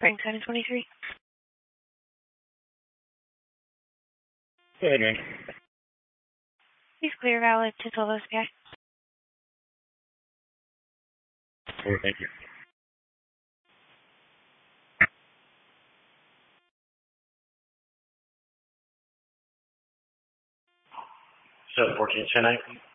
Spring 723. Go ahead, man. Please clear valid to Solo Sky. Cool, thank you. So 14 tonight.